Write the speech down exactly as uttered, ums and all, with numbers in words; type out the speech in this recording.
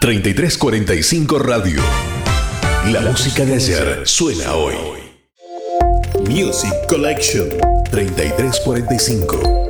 treinta y tres cuarenta y cinco Radio. La música de ayer suena hoy. Music Collection treinta y tres cuarenta y cinco.